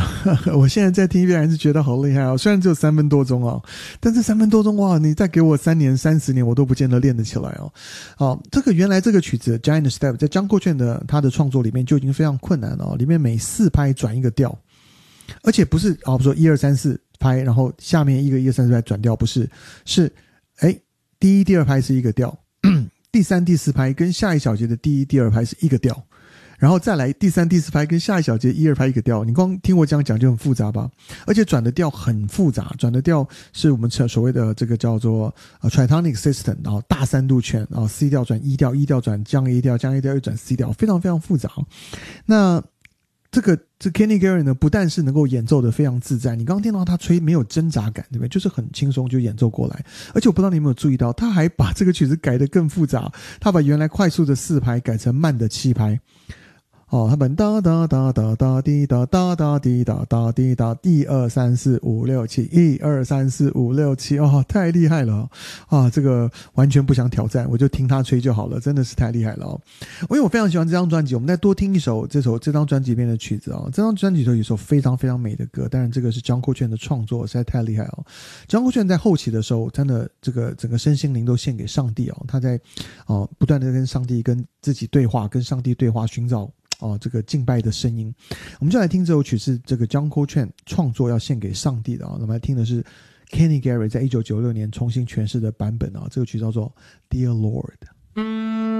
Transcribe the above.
我现在在听一遍还是觉得好厉害哦，虽然只有3分多钟哦，但这3分多钟哇，你再给我3年30年我都不见得练得起来哦。好，原来这个曲子 Giant Step 在江阔劝的他的创作里面就已经非常困难了哦，里面每4拍转一个调，而且不是比如说1 2 3 4拍，然后下面1个1 2 3 4拍转调，不是，是第一第二拍是一个调，第3第4拍跟下一小节的第一第二拍是一个调，然后再来第3第4拍跟下一小节1 2拍一个调，你光听我这样讲就很复杂吧，而且转的调很复杂，转的调是我们所谓的这个叫做tritonic system， 然后大3度圈，然后 C 调转 E 调 E 调转降 A 调降 A 调又转 C 调，非常非常复杂。那这 Kenny Garrett 呢，不但是能够演奏的非常自在，你刚刚听到他吹没有挣扎感，对不对？就是很轻松就演奏过来。而且我不知道你有没有注意到，他还把这个曲子改得更复杂，他把原来快速的4拍改成慢的7拍。他把哒哒哒哒哒滴哒哒哒滴哒哒滴哒1 2 3 4 5 6 7 1 2 3 4 5 6 7，太厉害了这个完全不想挑战，我就听他吹就好了，真的是太厉害了因为我非常喜欢这张专辑，我们再多听一首这张专辑里面的曲子这张专辑里头有一首非常非常美的歌，当然这个是John Coltrane的创作，实在太厉害John Coltrane在后期的时候，真的这个整个身心灵都献给上帝他在不断的跟上帝跟自己对话，跟上帝对话，寻找这个敬拜的声音。我们就来听这首曲是这个 John Coltrane 创作要献给上帝的那么来听的是 Kenny Garrett 在1996年重新诠释的版本这个曲叫做 Dear Lord。